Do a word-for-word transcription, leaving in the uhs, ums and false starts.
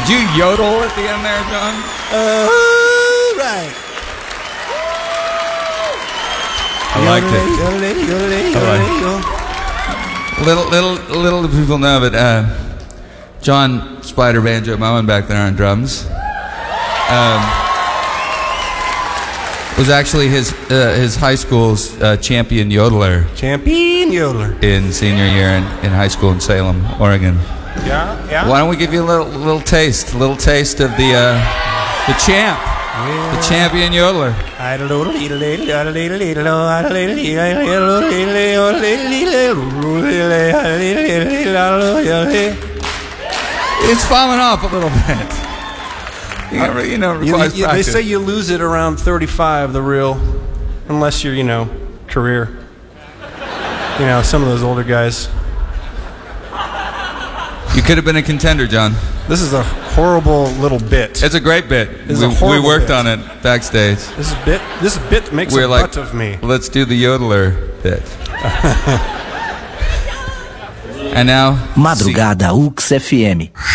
Did you yodel at the end there, John? Uh, right. I liked it. I liked it. Little, little, little do people know, but uh, John Spider Banjo Moen back there on drums um, was actually his uh, his high school's uh, champion yodeler. Champion yodeler. In senior year in, in high school in Salem, Oregon. Yeah, yeah. Why don't we give you a little little taste, a little taste of the uh, the champ, yeah. The champion yodeler. It's falling off a little bit. You know, you know you, you, they say you lose it around thirty-five, the real, unless you're, you know, career. You know, some of those older guys. You could have been a contender, John. This is a horrible little bit. It's a great bit. This we, is a horrible we worked bit. on it backstage. This is bit. This bit makes We're a like, butt of me. Let's do the yodeler bit. And now, Madrugada U X F M.